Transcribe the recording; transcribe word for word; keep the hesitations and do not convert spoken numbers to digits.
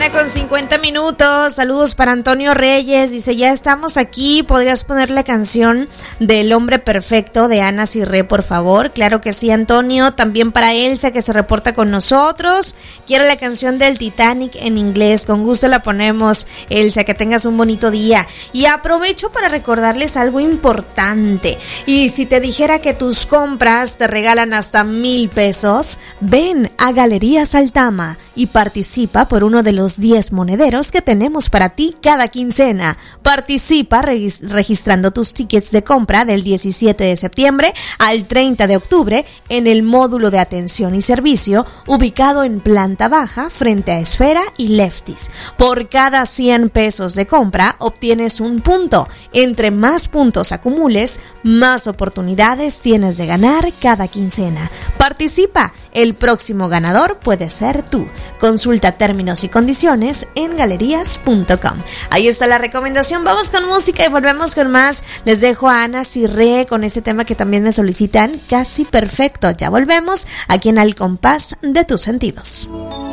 mañana con cincuenta minutos. Saludos para Antonio Reyes. Dice, ya estamos aquí. ¿Podrías poner la canción del hombre perfecto de Ana Cirré, por favor? Claro que sí, Antonio. También para Elsa, que se reporta con nosotros. Quiero la canción del Titanic en inglés. Con gusto la ponemos, Elsa. Que tengas un bonito día. Y aprovecho para recordarles algo importante. Y si te dijera que tus compras te regalan hasta mil pesos, ven a Galerías Altama y participa por uno de los diez monederos que tenemos para ti cada quincena. Participa regis- registrando tus tickets de compra del diecisiete de septiembre al treinta de octubre en el módulo de atención y servicio ubicado en planta baja frente a Esfera y Lefties. Por cada cien pesos de compra obtienes un punto. Entre más puntos acumules, más oportunidades tienes de ganar cada quincena. Participa. El próximo ganador puede ser tú. Consulta términos y condiciones en galerías punto com. Ahí está la recomendación. Vamos con música y volvemos con más. Les dejo a Ana Cirré con ese tema que también me solicitan, Casi Perfecto. Ya volvemos aquí en Al Compás de tus Sentidos.